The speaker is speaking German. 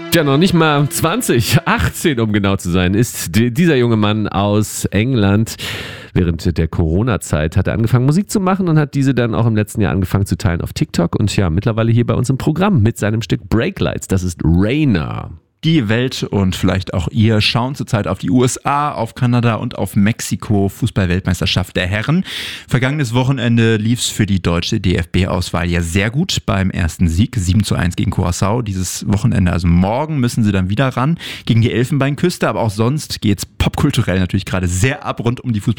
Ja, noch nicht mal 20, 18 um genau zu sein, ist dieser junge Mann aus England. Während der Corona-Zeit hat er angefangen, Musik zu machen und hat diese dann auch im letzten Jahr angefangen zu teilen auf TikTok und ja, mittlerweile hier bei uns im Programm mit seinem Stück Breaklights. Das ist Rainer. Die Welt und vielleicht auch ihr schauen zurzeit auf die USA, auf Kanada und auf Mexiko. Fußball-Weltmeisterschaft der Herren. Vergangenes Wochenende lief es für die deutsche DFB-Auswahl ja sehr gut beim ersten Sieg. 7:1 gegen Curaçao. Dieses Wochenende, also morgen, müssen sie dann wieder ran gegen die Elfenbeinküste. Aber auch sonst geht's popkulturell natürlich gerade sehr ab rund um die Fußball.